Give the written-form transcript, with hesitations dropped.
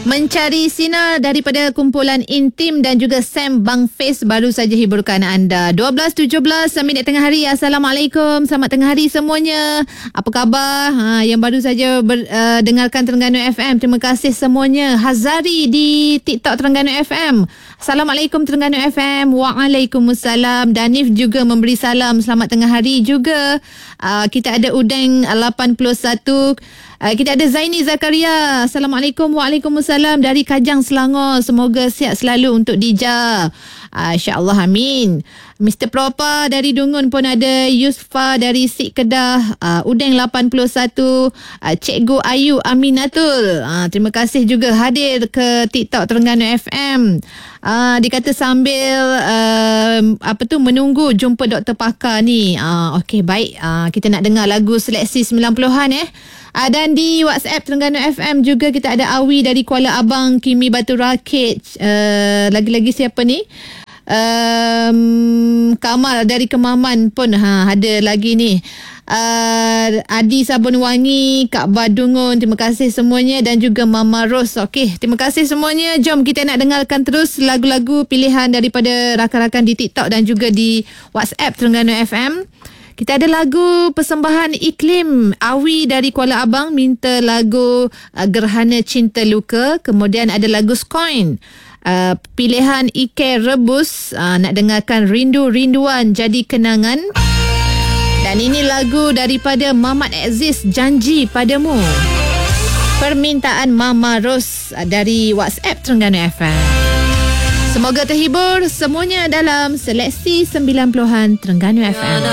Mencari sinar daripada kumpulan Intim dan juga Sam Bang Face baru saja hiburkan anda. 12.17 minit tengah hari. Assalamualaikum. Selamat tengah hari semuanya. Apa khabar? Yang baru saja dengarkan Terengganu FM. Terima kasih semuanya. Hazari di TikTok Terengganu FM. Assalamualaikum Terengganu FM. Waalaikumsalam. Danif juga memberi salam. Selamat tengah hari juga. Kita ada Udeng 81. Kita ada Zaini Zakaria. Assalamualaikum. Waalaikumsalam dari Kajang Selangor. Semoga sihat selalu untuk Dija. InsyaAllah amin. Mr. Propa dari Dungun pun ada. Yusfa dari Sik Kedah. Udeng 81. Cikgu Ayu Aminatul. Terima kasih juga hadir ke TikTok Terengganu FM. Dikata sambil menunggu jumpa Dr. Pakar ni. Okey, baik. Kita nak dengar lagu seleksi 90-an dan di WhatsApp Terengganu FM juga kita ada Awi dari Kuala Abang, Kimi Batu Rakit. Lagi-lagi siapa ni? Kamal dari Kemaman pun ada lagi ni. Adi Sabun Wangi, Kak Badungun, terima kasih semuanya, dan juga Mama Ros. Okey, terima kasih semuanya. Jom kita nak dengarkan terus lagu-lagu pilihan daripada rakan-rakan di TikTok dan juga di WhatsApp Terengganu FM. Kita ada lagu persembahan Iklim. Awi dari Kuala Abang minta lagu Gerhana Cinta Luka. Kemudian ada lagu Skoin. Pilihan Ike Rebus. Nak dengarkan Rindu Rinduan Jadi Kenangan. Dan ini lagu daripada Mamat Aziz, Janji Padamu. Permintaan Mama Ros dari WhatsApp Terengganu FM. Semoga terhibur semuanya dalam seleksi 90-an Terengganu FM.